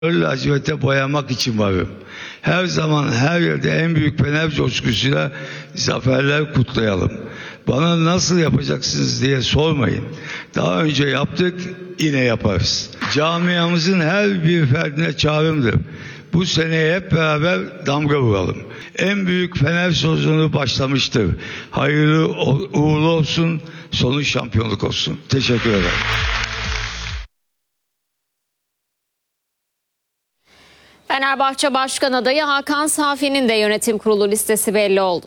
laciverte boyamak için varım. Her zaman her yerde en büyük Fener coşkusuyla zaferler kutlayalım. Bana nasıl yapacaksınız diye sormayın. Daha önce yaptık, yine yaparız. Camiamızın her bir ferdine çağrımdır. Bu seneye hep beraber damga vuralım. En büyük Fener sezonu başlamıştır. Hayırlı uğurlu olsun, sonu şampiyonluk olsun. Teşekkür ederim. Fenerbahçe Başkan Adayı Hakan Safi'nin de yönetim kurulu listesi belli oldu.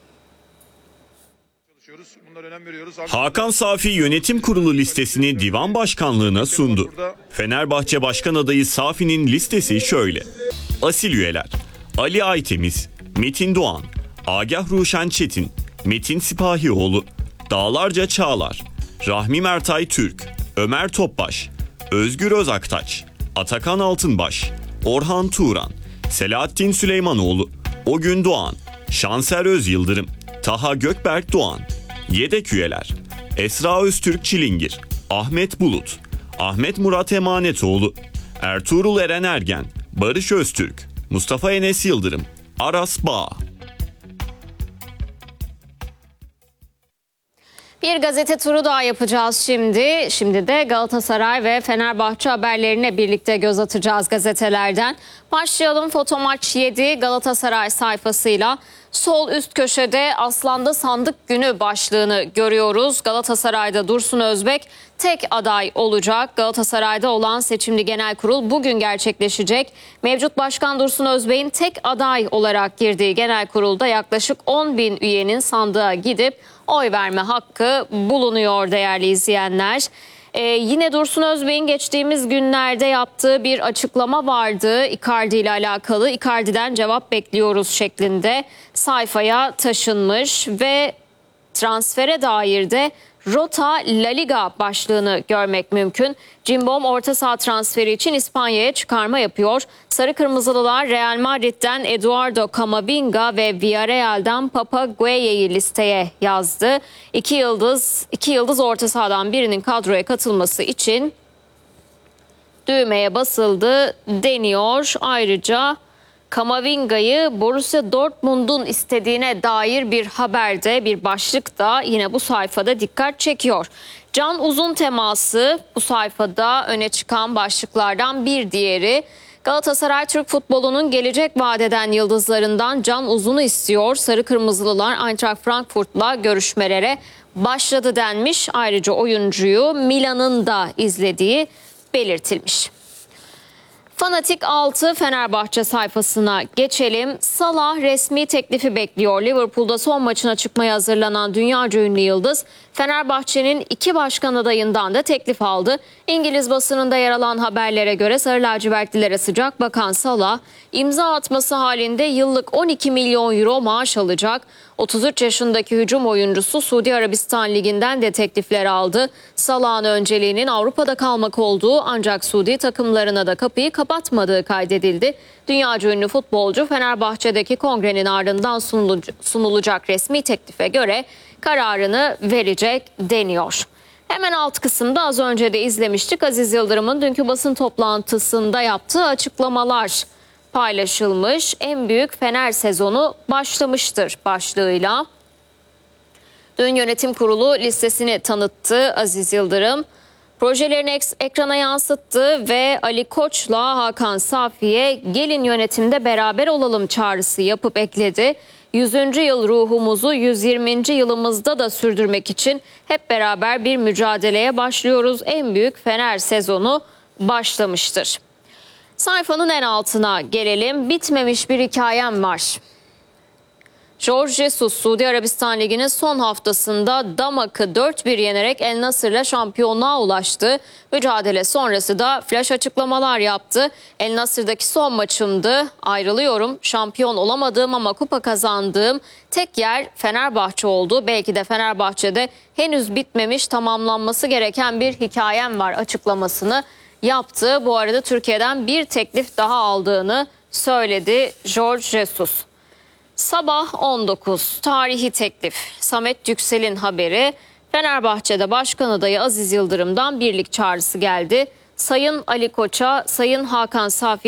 Hakan Safi yönetim kurulu listesini divan başkanlığına sundu. Fenerbahçe Başkan Adayı Safi'nin listesi şöyle. Asil üyeler: Ali Aytemiz, Metin Doğan, Agah Ruşen Çetin, Metin Sipahioğlu, Dağlarca Çağlar, Rahmi Mertay Türk, Ömer Topbaş, Özgür Özaktaş, Atakan Altınbaş, Orhan Turan, Selahattin Süleymanoğlu, Ogün Doğan, Şanser Özyıldırım, Taha Gökberk Doğan. Yedek üyeler: Esra Öztürk Çilingir, Ahmet Bulut, Ahmet Murat Emanetoğlu, Ertuğrul Eren Ergen, Barış Öztürk, Mustafa Enes Yıldırım, Aras Bağ. Bir gazete turu daha yapacağız şimdi. Şimdi de Galatasaray ve Fenerbahçe haberlerine birlikte göz atacağız gazetelerden. Başlayalım Fotomaç 7 Galatasaray sayfasıyla. Sol üst köşede Aslan'da sandık günü başlığını görüyoruz. Galatasaray'da Dursun Özbek tek aday olacak. Galatasaray'da olan seçimli genel kurul bugün gerçekleşecek. Mevcut başkan Dursun Özbek'in tek aday olarak girdiği genel kurulda yaklaşık 10.000 üyenin sandığa gidip oy verme hakkı bulunuyor değerli izleyenler. Yine Dursun Özbek'in geçtiğimiz günlerde yaptığı bir açıklama vardı. Icardi ile alakalı. Icardi'den cevap bekliyoruz şeklinde sayfaya taşınmış ve transfere dair de Rota La Liga başlığını görmek mümkün. Cimbom orta saha transferi için İspanya'ya çıkarma yapıyor. Sarı Kırmızılılar Real Madrid'den Eduardo Camavinga ve Villarreal'den Papa Gueye'yi listeye yazdı. İki yıldız orta sahadan birinin kadroya katılması için düğmeye basıldı deniyor. Ayrıca Kamavinga'yı Borussia Dortmund'un istediğine dair bir haberde, bir başlık da yine bu sayfada dikkat çekiyor. Can Uzun teması bu sayfada öne çıkan başlıklardan bir diğeri. Galatasaray Türk futbolunun gelecek vadeden yıldızlarından Can Uzun'u istiyor. Sarı Kırmızılılar Eintracht Frankfurt'la görüşmelere başladı denmiş. Ayrıca oyuncuyu Milan'ın da izlediği belirtilmiş. Fanatik 6 Fenerbahçe sayfasına geçelim. Salah resmi teklifi bekliyor. Liverpool'da son maçına çıkmaya hazırlanan dünyaca ünlü yıldız Fenerbahçe'nin 2 başkan adayından da teklif aldı. İngiliz basınında yer alan haberlere göre Sarı lacivertlilere sıcak bakan Salah imza atması halinde yıllık 12 milyon euro maaş alacak. 33 yaşındaki hücum oyuncusu Suudi Arabistan Ligi'nden de teklifler aldı. Salah'ın önceliğinin Avrupa'da kalmak olduğu ancak Suudi takımlarına da kapıyı kapatmadığı kaydedildi. Dünyaca ünlü futbolcu Fenerbahçe'deki kongrenin ardından sunulacak resmi teklife göre kararını verecek deniyor. Hemen alt kısımda az önce de izlemiştik. Aziz Yıldırım'ın dünkü basın toplantısında yaptığı açıklamalar paylaşılmış. En büyük Fener sezonu başlamıştır başlığıyla. Dün yönetim kurulu listesini tanıttı Aziz Yıldırım. Projelerini ekrana yansıttı ve Ali Koç'la Hakan Safi'ye gelin yönetimde beraber olalım çağrısı yapıp ekledi. 100. yıl ruhumuzu 120. yılımızda da sürdürmek için hep beraber bir mücadeleye başlıyoruz. En büyük Fener sezonu başlamıştır. Sayfanın en altına gelelim. Bitmemiş bir hikayem var. Jorge Jesus Suudi Arabistan Ligi'nin son haftasında Damak'ı 4-1 yenerek El Nasır'la şampiyonluğa ulaştı. Mücadele sonrası da flash açıklamalar yaptı. El Nasır'daki son maçımdı. Ayrılıyorum. Şampiyon olamadığım ama kupa kazandığım tek yer Fenerbahçe oldu. Belki de Fenerbahçe'de henüz bitmemiş, tamamlanması gereken bir hikayem var açıklamasını yaptı. Bu arada Türkiye'den bir teklif daha aldığını söyledi Jorge Jesus. Sabah 19 tarihi teklif. Samet Yüksel'in haberi. Fenerbahçe'de başkan adayı Aziz Yıldırım'dan birlik çağrısı geldi. Sayın Ali Koç'a, Sayın Hakan Safi